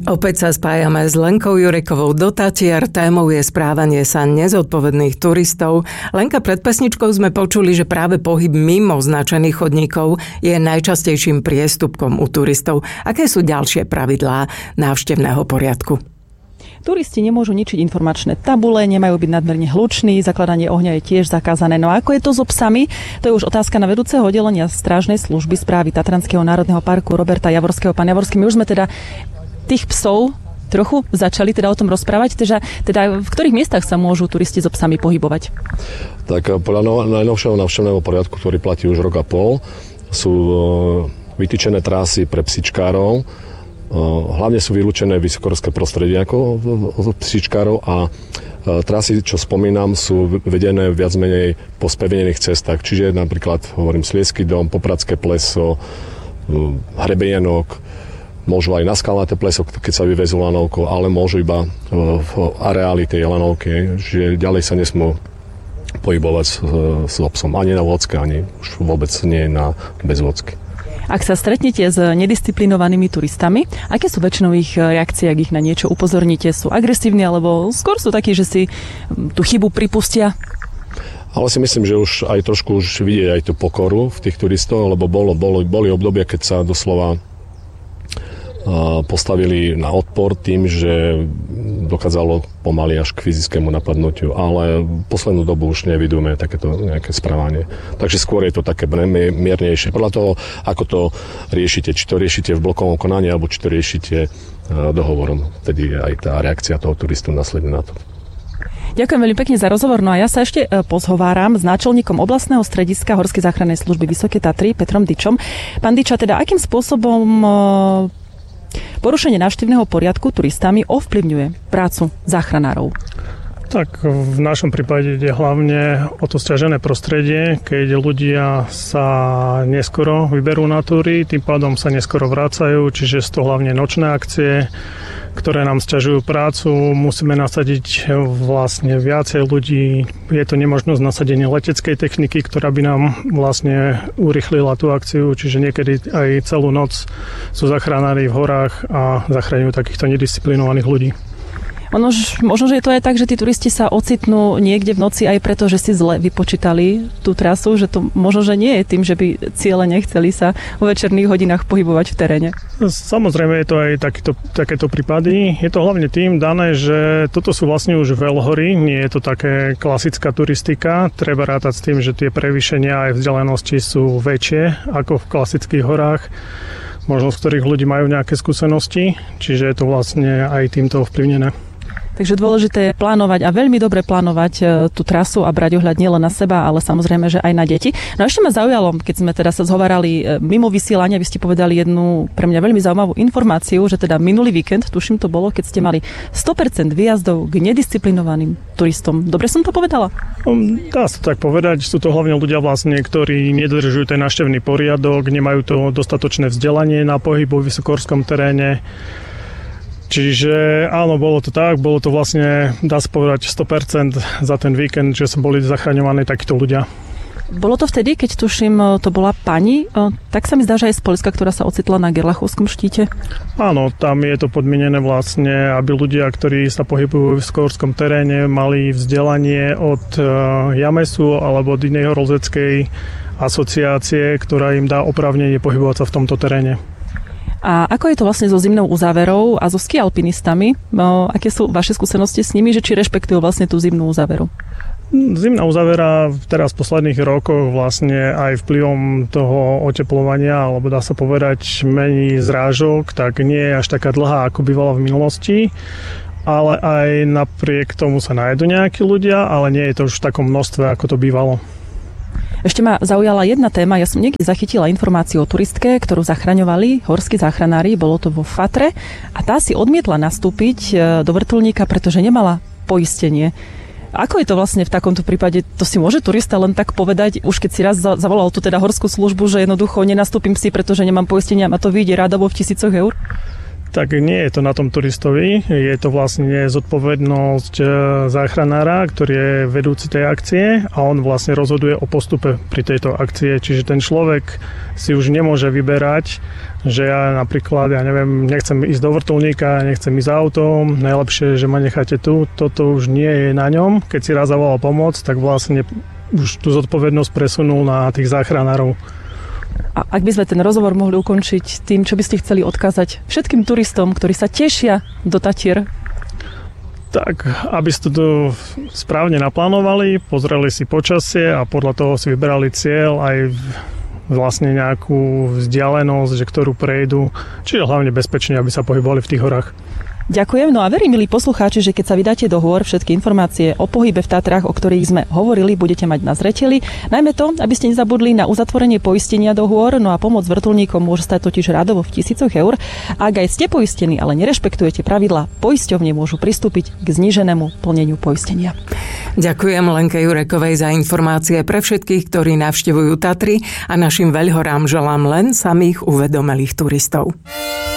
Opäť sa spájame s Lenkou Jurekovou do Tatier. Témou je správanie sa nezodpovedných turistov. Lenka, pred pesničkou sme počuli, že práve pohyb mimo značených chodníkov je najčastejším priestupkom u turistov. Aké sú ďalšie pravidlá návštevného poriadku? Turisti nemôžu ničiť informačné tabule, nemajú byť nadmerne hluční, zakladanie ohňa je tiež zakázané. No a ako je to so psami? To je už otázka na vedúceho oddelenia strážnej služby správy Tatranského národného parku Roberta Javorského. Pán Javorský, my už sme teda tých psov trochu začali teda o tom rozprávať, teda v ktorých miestach sa môžu turisti so psami pohybovať? Tak podľa najnovšieho návštevného poriadku, ktorý platí už rok a pol, sú vytýčené trasy pre psičkárov. Hlavne sú vylúčené vysokohorské prostredie ako psičkárov a trasy, čo spomínam, sú vedené viac menej po spevenených cestách. Čiže napríklad, hovorím, Sliedsky dom, Popradské pleso, Hrebejenok, môžu aj na skalnaté pleso, keď sa vyvezú lanovkou, ale môžu iba v areáli tej lanovky, že ďalej sa nesmú pohybovať s obsom. Ani na vodske, ani už vôbec nie na bezvodske. Ak sa stretnete s nedisciplinovanými turistami, aké sú väčšinou ich reakcie, ak ich na niečo upozorníte? Sú agresívni, alebo skôr sú takí, že si tú chybu pripustia? Ale si myslím, že už aj trošku vidieť aj tú pokoru v tých turistov, lebo boli obdobia, keď sa doslova postavili na odpor tým, že dokázalo pomaly až k fyzickému napadnutiu, ale poslednú dobu už nevidíme takéto nejaké správanie. Takže skôr je to také miernejšie. Podľa toho, ako to riešite, či to riešite v blokovom konaní, alebo či to riešite dohovorom. Tedy aj tá reakcia toho turistu nasleduje na to. Ďakujem veľmi pekne za rozhovor. No a ja sa ešte pozhováram s náčelníkom oblastného strediska Horskej záchrannej služby Vysoké Tatry, Petrom Dyčom. Pán Dyča, teda akým spôsobom porušenie návštevného poriadku turistami ovplyvňuje prácu záchranárov? Tak v našom prípade ide hlavne o to sťažené prostredie, keď ľudia sa neskoro vyberú na túry, tým pádom sa neskoro vracajú, čiže sú to hlavne nočné akcie, ktoré nám sťažujú prácu. Musíme nasadiť vlastne viacej ľudí. Je to nemožnosť nasadenia leteckej techniky, ktorá by nám vlastne urýchlila tú akciu, čiže niekedy aj celú noc sú záchranári v horách a zachraňujú takýchto nedisciplinovaných ľudí. Možno, že je to aj tak, že tí turisti sa ocitnú niekde v noci aj preto, že si zle vypočítali tú trasu, že to možno, že nie je tým, že by ciele nechceli sa vo večerných hodinách pohybovať v teréne. Samozrejme je to aj takéto prípady. Je to hlavne tým dané, že toto sú vlastne už veľhory, nie je to také klasická turistika. Treba rátať s tým, že tie prevýšenia aj vzdialenosti sú väčšie ako v klasických horách, možno z ktorých ľudí majú nejaké skúsenosti, čiže je to vlastne aj týmto ovplyvnené. Takže dôležité je plánovať a veľmi dobre plánovať tú trasu a brať ohľad nielen na seba, ale samozrejme, že aj na deti. No a ešte ma zaujalo, keď sme teda sa zhovárali mimo vysielania, vy ste povedali jednu pre mňa veľmi zaujímavú informáciu, že teda minulý víkend, tuším to bolo, keď ste mali 100% výjazdov k nedisciplinovaným turistom. Dobre som to povedala? Dá sa tak povedať, sú to hlavne ľudia vlastne, ktorí nedodržujú ten návštevný poriadok, nemajú to dostatočné vzdelanie na pohybu v vysokohorskom teréne. Čiže áno, bolo to tak, bolo to vlastne, dá sa povedať, 100% za ten víkend, že sa boli zachraňovaní takíto ľudia. Bolo to vtedy, keď tuším, to bola pani, tak sa mi zdá, že aj z Poľska, ktorá sa ocitla na Gerlachovskom štíte? Áno, tam je to podmienené vlastne, aby ľudia, ktorí sa pohybujú v vysokohorskom teréne, mali vzdelanie od Jamesu alebo od inej horolezeckej asociácie, ktorá im dá oprávnenie pohybovať sa v tomto teréne. A ako je to vlastne so zimnou uzáverou a so skialpinistami? Aké sú vaše skúsenosti s nimi, že či rešpektujú vlastne tú zimnú uzáveru? Zimná uzávera teraz v posledných rokoch vlastne aj vplyvom toho oteplovania, alebo dá sa povedať mení zrážok, tak nie je až taká dlhá, ako bývala v minulosti. Ale aj napriek tomu sa nájdu nejakí ľudia, ale nie je to už v takom množstve, ako to bývalo. Ešte ma zaujala jedna téma. Ja som niekde zachytila informáciu o turistke, ktorú zachraňovali horskí záchranári, bolo to vo Fatre a tá si odmietla nastúpiť do vrtuľníka, pretože nemala poistenie. Ako je to vlastne v takomto prípade? To si môže turista len tak povedať, už keď si raz zavolal tu teda horskú službu, že jednoducho nenastúpim si, pretože nemám poistenie a to vyjde rádovo v 1000 eur? Tak nie je to na tom turistovi, je to vlastne zodpovednosť záchranára, ktorý je vedúci tej akcie a on vlastne rozhoduje o postupe pri tejto akcie. Čiže ten človek si už nemôže vyberať, že ja napríklad, nechcem ísť do vrtuľníka, nechcem ísť autom, najlepšie, že ma necháte tu, toto už nie je na ňom. Keď si raz zavolal pomoc, tak vlastne už tú zodpovednosť presunul na tých záchranárov. A ak by sme ten rozhovor mohli ukončiť tým, čo by ste chceli odkázať všetkým turistom, ktorí sa tešia do Tatier? Tak, aby ste to správne naplánovali, pozreli si počasie a podľa toho si vyberali cieľ aj vlastne nejakú vzdialenosť, ktorú prejdú, čiže hlavne bezpečne, aby sa pohybovali v tých horách. Ďakujem. No a verím, milí poslucháči, že keď sa vydáte do hôr, všetky informácie o pohybe v Tatrách, o ktorých sme hovorili, budete mať na zreteli. Najmä to, aby ste nezabudli na uzatvorenie poistenia do hôr, no a pomoc vrtuľníkom môže stať totiž radovo v 1000 eur. A ak aj ste poistení, ale nerešpektujete pravidlá, poisťovne môžu pristúpiť k zníženému plneniu poistenia. Ďakujem Lenke Jurekovej za informácie pre všetkých, ktorí navštevujú Tatry a našim veľhorám želám len samých uvedomelých turistov.